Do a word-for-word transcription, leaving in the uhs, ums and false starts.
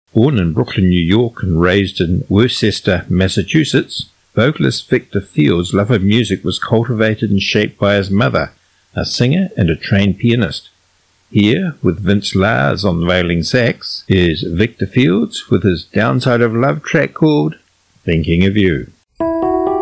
Born in Brooklyn, New York, and raised in Worcester, Massachusetts, vocalist Victor Fields' love of music was cultivated and shaped by his mother, a singer and a trained pianist. Here, with Vince Lars on the violing sax, is Victor Fields with his Downside of Love track called Thinking of You.